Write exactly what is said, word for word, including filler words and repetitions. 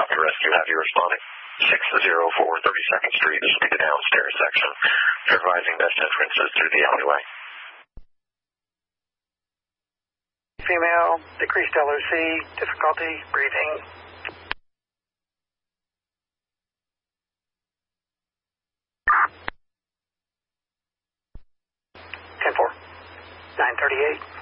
Copy rescue, have you responding? six oh four thirty-second Street, this will be the downstairs section. You're advising best entrances through the alleyway. Female, decreased L O C, difficulty breathing. ten four, nine thirty-eight.